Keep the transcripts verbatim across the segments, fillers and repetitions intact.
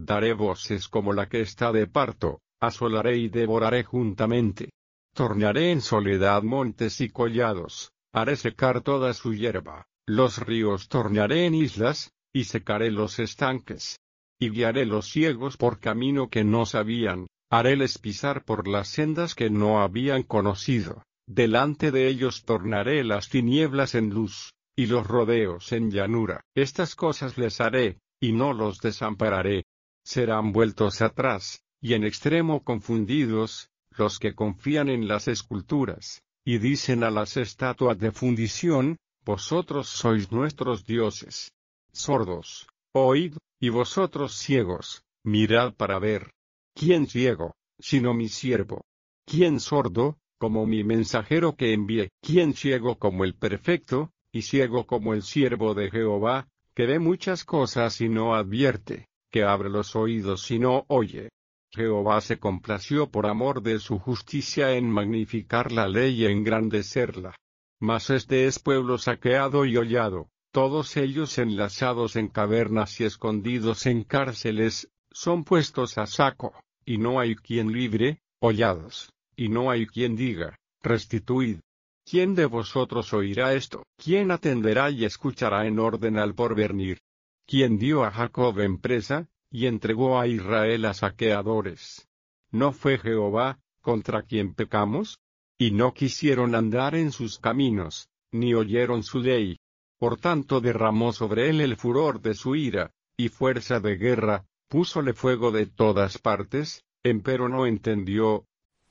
daré voces como la que está de parto, asolaré y devoraré juntamente. Tornaré en soledad montes y collados, haré secar toda su hierba, los ríos tornaré en islas, y secaré los estanques. Y guiaré los ciegos por camino que no sabían, haréles pisar por las sendas que no habían conocido. Delante de ellos tornaré las tinieblas en luz, y los rodeos en llanura. Estas cosas les haré, y no los desampararé. Serán vueltos atrás, y en extremo confundidos, los que confían en las esculturas, y dicen a las estatuas de fundición, vosotros sois nuestros dioses. Sordos, oíd, y vosotros ciegos, mirad para ver. ¿Quién ciego, sino mi siervo? ¿Quién sordo, como mi mensajero que envié? ¿Quién ciego como el perfecto, y ciego como el siervo de Jehová, que ve muchas cosas y no advierte, que abre los oídos y no oye? Jehová se complació por amor de su justicia en magnificar la ley y engrandecerla. Mas este es pueblo saqueado y hollado, todos ellos enlazados en cavernas y escondidos en cárceles, son puestos a saco, y no hay quien libre, hollados, y no hay quien diga, restituid. ¿Quién de vosotros oirá esto? ¿Quién atenderá y escuchará en orden al porvenir? ¿Quién dio a Jacob en presa, y entregó a Israel a saqueadores? ¿No fue Jehová, contra quien pecamos? Y no quisieron andar en sus caminos, ni oyeron su ley. Por tanto derramó sobre él el furor de su ira, y fuerza de guerra, púsole fuego de todas partes, empero no entendió.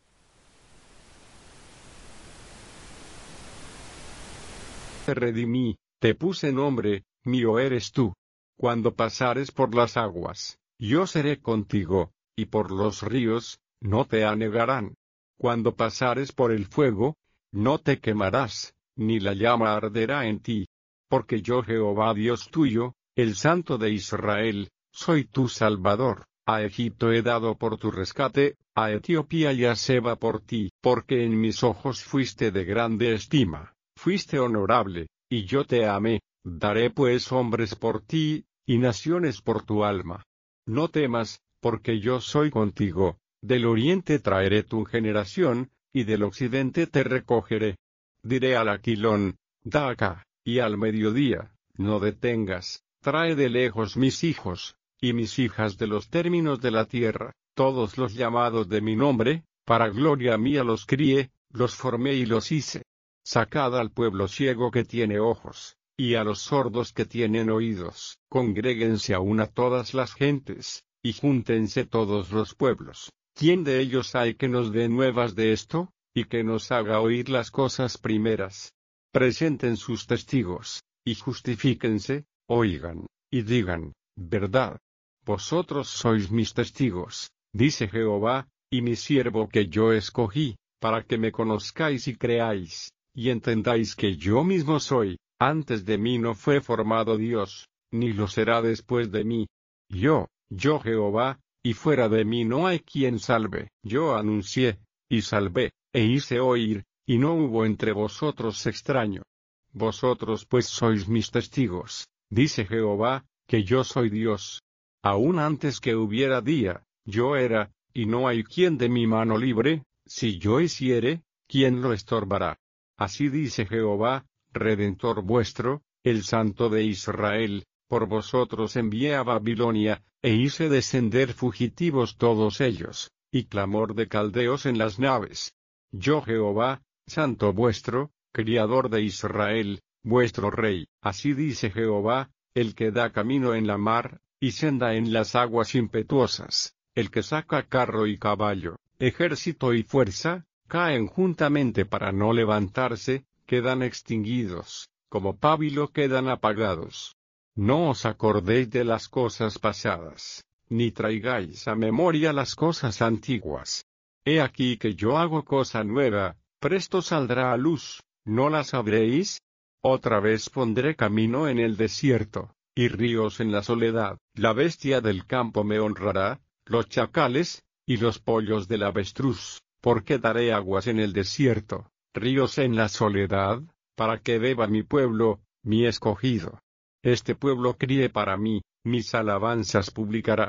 Te redimí, te puse nombre, mío eres tú. Cuando pasares por las aguas, yo seré contigo, y por los ríos, no te anegarán. Cuando pasares por el fuego, no te quemarás, ni la llama arderá en ti. Porque yo Jehová Dios tuyo, el Santo de Israel, soy tu Salvador. A Egipto he dado por tu rescate, a Etiopía y a Seba por ti. Porque en mis ojos fuiste de grande estima, fuiste honorable, y yo te amé. Daré pues hombres por ti, y naciones por tu alma. No temas, porque yo soy contigo. Del oriente traeré tu generación, y del occidente te recogeré. Diré al aquilón, da acá, y al mediodía, no detengas, trae de lejos mis hijos, y mis hijas de los términos de la tierra, todos los llamados de mi nombre, para gloria mía los crié, los formé y los hice. Sacad al pueblo ciego que tiene ojos, y a los sordos que tienen oídos. Congréguense aún a todas las gentes, y júntense todos los pueblos. ¿Quién de ellos hay que nos dé nuevas de esto, y que nos haga oír las cosas primeras? Presenten sus testigos, y justifíquense, oigan, y digan, verdad. Vosotros sois mis testigos, dice Jehová, y mi siervo que yo escogí, para que me conozcáis y creáis, y entendáis que yo mismo soy. Antes de mí no fue formado Dios, ni lo será después de mí. Yo, yo Jehová, y fuera de mí no hay quien salve. Yo anuncié, y salvé, e hice oír, y no hubo entre vosotros extraño. Vosotros pues sois mis testigos, dice Jehová, que yo soy Dios. Aún antes que hubiera día, yo era, y no hay quien de mi mano libre. Si yo hiciere, ¿quién lo estorbará? Así dice Jehová, Redentor vuestro, el Santo de Israel, por vosotros envié a Babilonia, e hice descender fugitivos todos ellos, y clamor de caldeos en las naves. Yo Jehová, Santo vuestro, Criador de Israel, vuestro Rey. Así dice Jehová, el que da camino en la mar, y senda en las aguas impetuosas, el que saca carro y caballo, ejército y fuerza, caen juntamente para no levantarse, quedan extinguidos, como pábilo quedan apagados. No os acordéis de las cosas pasadas, ni traigáis a memoria las cosas antiguas. He aquí que yo hago cosa nueva, presto saldrá a luz, ¿no la sabréis? Otra vez pondré camino en el desierto, y ríos en la soledad. La bestia del campo me honrará, los chacales, y los pollos del avestruz, porque daré aguas en el desierto, ríos en la soledad, para que beba mi pueblo, mi escogido. Este pueblo críe para mí, mis alabanzas publicará.